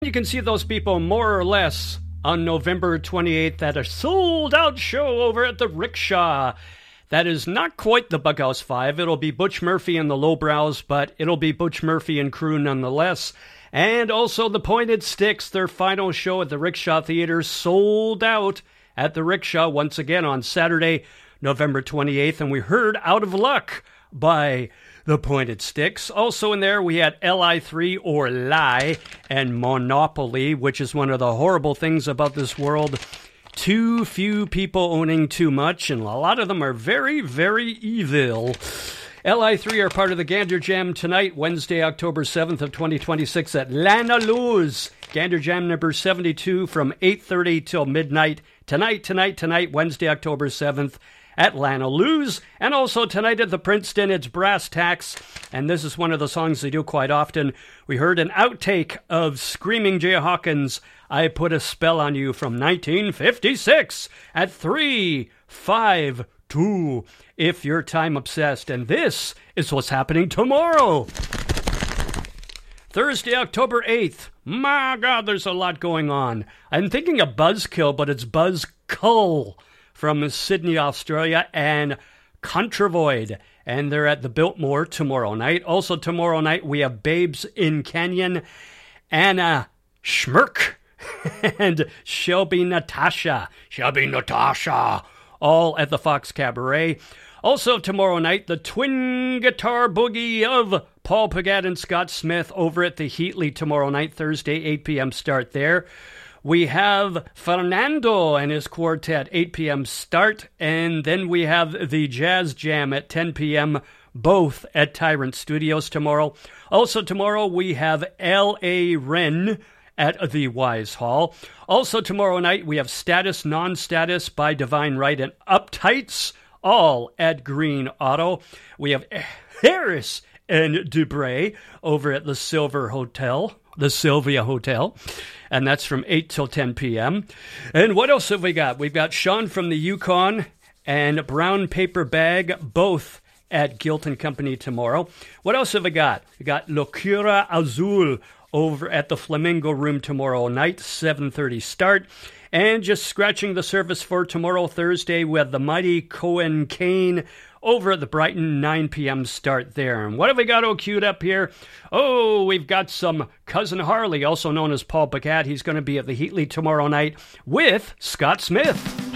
You can see those people more or less on November 28th at a sold-out show over at the Rickshaw. That is not quite the Bughouse 5. It'll be Butch Murphy and the Lowbrows, but it'll be Butch Murphy and crew nonetheless. And also the Pointed Sticks, their final show at the Rickshaw Theater, sold out at the Rickshaw once again on Saturday, November 28th. And we heard Out of Luck by the Pointed Sticks. Also in there, we had Li3 or Lie and Monopoly, which is one of the horrible things about this world. Too few people owning too much, and a lot of them are very, very evil. Li3 are part of the Gander Jam tonight, Wednesday, October 7th of 2026 at Lana Luz. Gander Jam number 72 from 8:30 till midnight. Tonight, Wednesday, October 7th. At Lana Luz, and also tonight at the Princeton, it's Brass Tacks, and this is one of the songs they do quite often. We heard an outtake of Screaming Jay Hawkins, I Put a Spell on You from 1956 at 3:52 if you're time obsessed, and this is what's happening tomorrow. Thursday, October 8th. My God, there's a lot going on. I'm thinking of Buzzkill, but it's Buzzcull from Sydney, Australia, and Contravoid. And they're at the Biltmore tomorrow night. Also tomorrow night, we have Babes in Canyon, Anna Schmirk, and Shelby Natasha, all at the Fox Cabaret. Also tomorrow night, the twin guitar boogie of Paul Pagat and Scott Smith over at the Heatley tomorrow night, Thursday, 8 p.m. start there. We have Fernando and his quartet, 8 p.m. start, and then we have the Jazz Jam at 10 p.m., both at Tyrant Studios tomorrow. Also tomorrow, we have L.A. Wren at the Wise Hall. Also tomorrow night, we have Status Non-Status by Divine Right and Uptights, all at Green Auto. We have Harris and Dubray over at the Sylvia Hotel. And that's from 8 till 10 p.m. And what else have we got? We've got Sean from the Yukon and Brown Paper Bag, both at Guilt and Company tomorrow. What else have we got? We got Locura Azul over at the Flamingo Room tomorrow night, 7:30 start. And just scratching the surface for tomorrow, Thursday, we have the Mighty Cohen Kane over at the Brighton, 9 p.m. start there. And what have we got all queued up here? Oh, we've got some Cousin Harley, also known as Paul Pagat. He's going to be at the Heatley tomorrow night with Scott Smith.